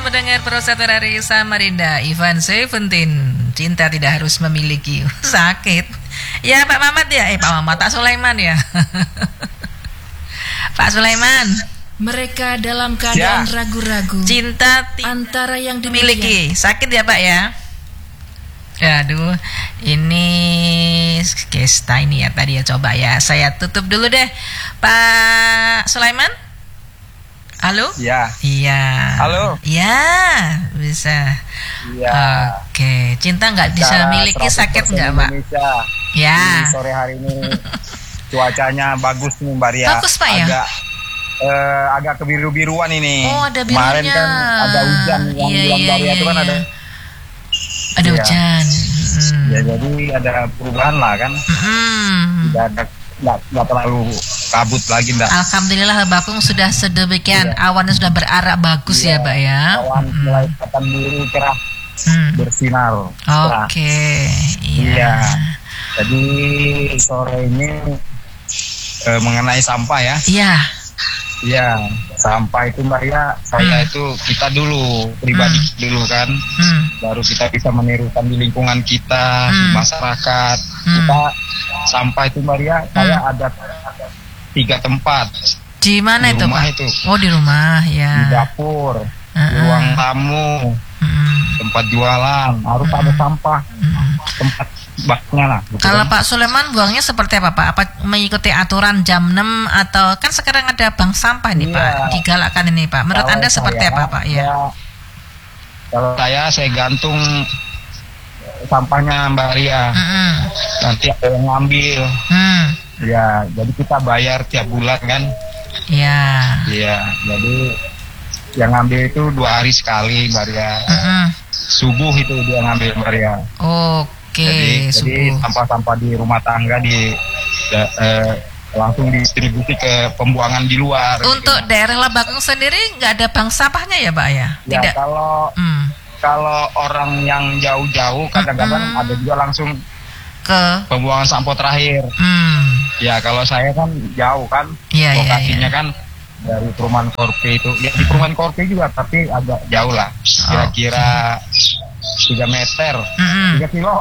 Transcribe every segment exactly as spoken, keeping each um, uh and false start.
mendengar Prosedur dari Samarinda, Ivan Seventeen. Cinta tidak harus memiliki. Sakit. Ya Pak Mamat ya, eh Pak Mamat, Pak Sulaiman ya. Pak Sulaiman. Mereka dalam keadaan Ya. ragu-ragu. Cinta ti- Antara yang dimiliki. Sakit ya Pak ya. Ya, aduh, ini Kesta ini ya tadi ya, coba ya saya tutup dulu deh, Pak Sulaiman. Halo? Ya. Iya. Halo? Iya, bisa. Iya. Oke, cinta nggak bisa Bicara miliki, sakit seratus persen nggak Pak? Indonesia. Ya. Di sore hari ini cuacanya bagus nih Mbak Ria. Bagus, Pak, ya? Agak eh, agak kebiru-biruan ini. Oh, ada Kemarin birunya. kan ada hujan yang Iya, bilang iya, Mbak Ria iya, itu kan iya. ada. Ada Iya. hujan. Hmm. Ya jadi ada perubahan lah kan. Hmm. Tidak ada nggak nggak terlalu kabut lagi Mbak. Alhamdulillah Bakung sudah sedemikian, Iya. awannya sudah berarak bagus ya Iya, Pak ya. Awan Hmm. mulai kelihatan biru cerah Hmm. bersinar. cerah. Oke, Iya. iya. Jadi sore ini eh, mengenai sampah ya. Iya. Iya, sampah itu Mbak Ria, saya Hmm. itu kita dulu pribadi Hmm. dulu kan, Hmm. baru kita bisa menirukan di lingkungan kita, di Hmm. masyarakat. Hmm. Kita sampah itu Mbak Ria, saya ada tiga tempat Di mana di itu rumah Pak? itu, Oh di rumah ya. di dapur, di Uh-uh. ruang tamu, Mm-mm. tempat jualan, harus ada sampah, Mm-mm. tempat baknya lah. gitu Kalau kan. Pak Sulaiman buangnya seperti apa Pak? Apa mengikuti aturan jam enam atau kan sekarang ada bank sampah nih Iya. Pak, digalakkan ini Pak. Menurut Kalau Anda seperti saya, apa Pak? Ya. ya, Kalau saya, saya gantung sampahnya Mbak Ria. Mm-mm. Nanti ada yang ngambil. Hmm. Ya, jadi kita bayar tiap bulan kan. Ya. Iya, jadi yang ngambil itu dua hari sekali Mbak Ria. Mm-mm. Subuh itu dia ngambil Mbak Ria. Oke, jadi, jadi subuh. sampah-sampah di rumah tangga di eh, eh, langsung didistribusi ke pembuangan di luar. Untuk gitu. daerah Labakung sendiri nggak ada bank sampahnya ya Pak ya? Ya, Tidak. kalau Hmm. kalau orang yang jauh-jauh kadang-kadang Mm-mm. ada juga langsung Ke. pembuangan sampah terakhir. Hmm. Ya kalau saya kan jauh kan, Iya, iya, lokasinya iya. kan dari perumahan Korpe itu, ya di perumahan Korpe juga tapi agak jauh lah, kira-kira tiga meter, Mm-mm. tiga kilo.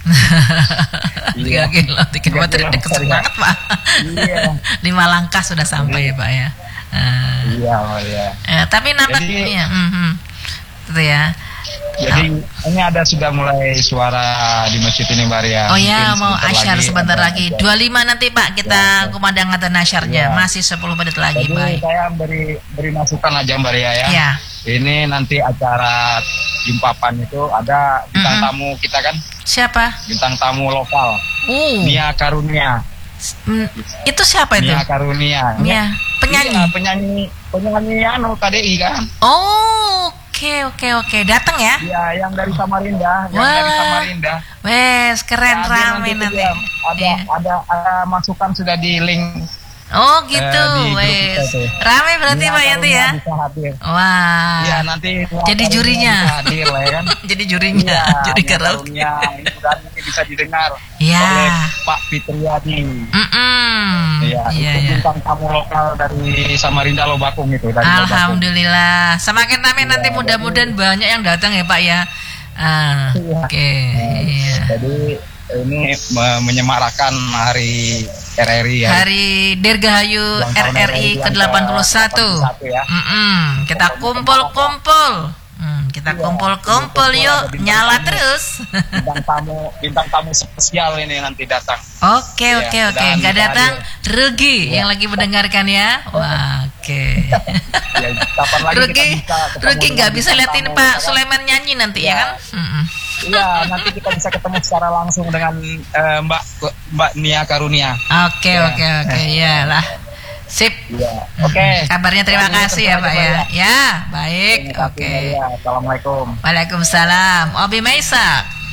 Tiga Iya. kilo, tiga Tiga meter kilo, deket sorry, banget Pak. Iya. Lima langkah sudah sampai ya Pak ya. Eh, Iya, oh, iya. eh, tapi nampak, Jadi- iya, mhm. Itu ya. Jadi ini ada sudah mulai suara di masjid ini Mbak Ria. Oh ya, Mungkin mau sebentar asyar lagi sebentar ada lagi. asyar. dua puluh lima nanti Pak kita Ya. kumandangkan asyarnya. Ya. Masih sepuluh menit lagi, Jadi baik. saya beri beri masukan aja Mbak Ria ya. Ya. Ini nanti acara Jumpapan itu ada bintang Mm-mm. tamu kita kan, Siapa? bintang tamu lokal, Uh. Nia Karunia. Mm, itu siapa itu? Nia Karunia. Nia, penyanyi. Iya, penyanyi penyanyi anu K D I kan? Oh, oke oke oke. Datang ya? Iya, yang dari Samarinda, yang Wah. dari Samarinda. Wes, keren Nah, dia rame itu nanti. dia, Ada, Iya. ada ada masukan sudah di link. Oh gitu, Eh, di grup kita wes. tuh. Rame berarti Nia Pak Yanti Karunia ya? bisa hadir. Wah. Iya, nanti Nia Jadi Karunia jurinya. bisa hadir lah ya kan. Jadi jurinya, Iya, juri Nia karaoke. Karunia mudah ini bisa didengar Iya. oleh Pak Fitriadi. Mm-mm. Iya, Iya, itu iya. bintang tamu lokal dari Samarinda Lobakung itu dari Lobakung. Alhamdulillah. Semakin rame Iya, nanti mudah-mudahan banyak yang datang ya Pak ya. Ah, Iya. oke. Iya. Jadi ini me- menyemarakan hari R R I ya. Hari Dirgahayu Ulang tahun R R I ke delapan puluh satu. ya. Mm-mm. Kita kumpul-kumpul. Hmm, kita Iya, kumpul-kumpul kumpul, yuk, ada bintang nyala tamu. terus. Bintang tamu bintang tamu spesial ini nanti datang. Oke Iya, oke oke, dan nggak bisa datang hadir. rugi Iya. yang lagi mendengarkan ya. Wah, oke. Ya, kapan lagi Rugi, kita bisa ketemu Rugi dengan nggak bisa bintang liatin tamu, Pak ya kan? Sulaiman nyanyi nanti ya Iya. kan? Mm-mm. Iya, nanti kita bisa ketemu secara langsung dengan eh, Mbak Mbak Nia Karunia. Oke Ya. oke oke, ya lah. Sip. Iya. Oke. Kabarnya terima Sampai kasih ya ketemu Pak lagi, ya. Pak, Ya, baik. Terima kasih, Oke. Mbak Ria. Assalamualaikum. Waalaikumsalam. Obi Maisak.